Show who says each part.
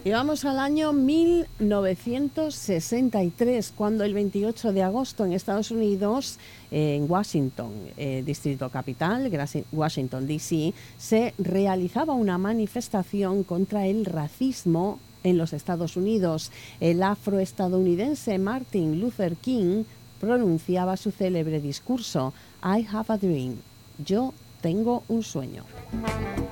Speaker 1: Y vamos al año 1963, cuando el 28 de agosto en Estados Unidos, en Washington, Distrito Capital, Washington, D.C., se realizaba una manifestación contra el racismo en los Estados Unidos. El afroestadounidense Martin Luther King pronunciaba su célebre discurso, I have a dream, yo tengo un sueño.